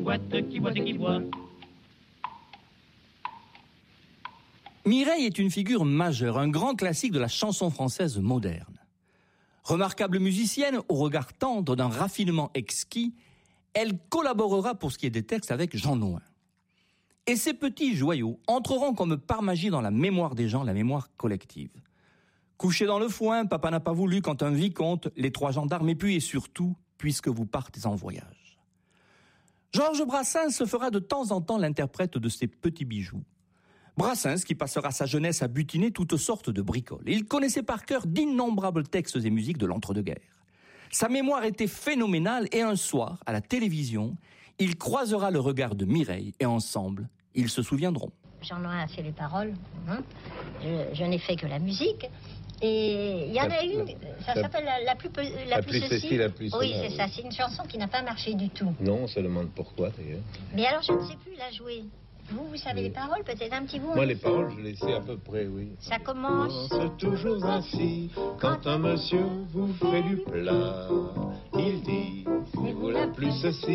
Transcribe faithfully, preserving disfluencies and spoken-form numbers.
Boite qui boite et qui boit. Mireille est une figure majeure, un grand classique de la chanson française moderne. Remarquable musicienne, au regard tendre d'un raffinement exquis, elle collaborera pour ce qui est des textes avec Jean Nouin. Et ces petits joyaux entreront comme par magie dans la mémoire des gens, la mémoire collective. Couché dans le foin, papa n'a pas voulu quand un vicomte, les trois gendarmes, et puis et surtout, puisque vous partez en voyage. Georges Brassens se fera de temps en temps l'interprète de ces petits bijoux. Brassens qui passera sa jeunesse à butiner toutes sortes de bricoles. Il connaissait par cœur d'innombrables textes et musiques de l'entre-deux-guerres. Sa mémoire était phénoménale et un soir, à la télévision, il croisera le regard de Mireille et ensemble, ils se souviendront. Jean Nouin a fait les paroles, hein. je, je n'ai fait que la musique. Et il y en la, a une, la, ça la, s'appelle la, la plus la, la plus, plus ceci. ceci, la plus Oui, cela, c'est oui. ça. C'est une chanson qui n'a pas marché du tout. Non, on se demande pourquoi d'ailleurs. Mais alors, je ne sais plus la jouer. Vous, vous savez Oui. les paroles, peut-être un petit bout. Moi, les paroles, je les sais à peu près, oui. Ça commence. C'est toujours ainsi, quand un monsieur vous fait du plat, il dit, c'est vous la plus ceci.